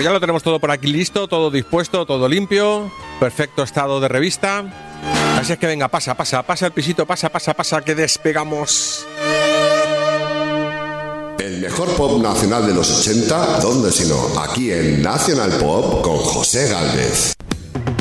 pues ya lo tenemos todo por aquí listo, todo dispuesto, todo limpio, perfecto estado de revista. Así es que venga, pasa el pisito, pasa, que despegamos. El mejor pop nacional de los 80, ¿dónde si no? Aquí en Nacional Pop con José Gálvez.